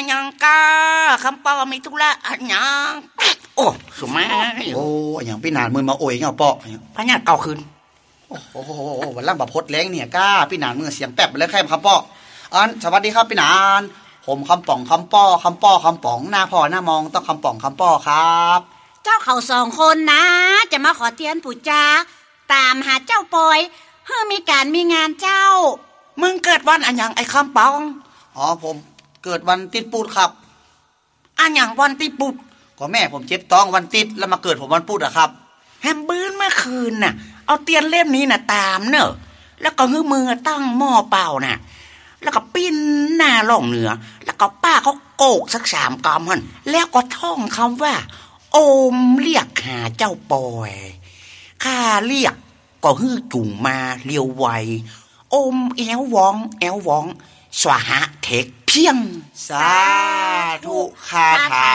อันยังกาคำปอมีธุระอันยังโอ้สุมาโอ้อย่างพี่นานมือมาโอยเงาเปาะพญาเก่าคืนโอ้โหวันล่างแบบพดแรงเนี่ยก้าพี่นานมือเสียงแป๊บเลยแค่คำเปาะสวัสดีครับพี่นานผมคำป่องคำป้อคำป้อคำป๋องหน้าพ่อหน้ามองต้องคำป่องคำป้อครับเจ้าเขา2 คนนะจะมาขอเทียนปู่จาตามหาเจ้าปอยเพื่อมีการมีงานเจ้ามึงเกิดวันอันยังไอ้คำปองผมเกิดวันติดปูดครับอันยังวันติดปุดก็แม่ผมเจ็บท้องวันติดแล้วมาเกิดผมวันพุธอะครับแฮมบื้นเมื่อคืนน่ะเอาเตียนเล่มนี้น่ะตามเนอะแล้วก็หื้อมือตั้งหม้อเปล่าน่ะแล้วก็ปิ้นหน้าล่องเหนือแล้วก็ป้าเขาโกกสัก3 กำหั่นแล้วก็ท่องคำว่าโอมเรียกหาเจ้าปอยข้าเรียกก็ฮื้อจุ่งมาเลียวไวโอมแอววองสวหะเทคเพียงสาธุคาถา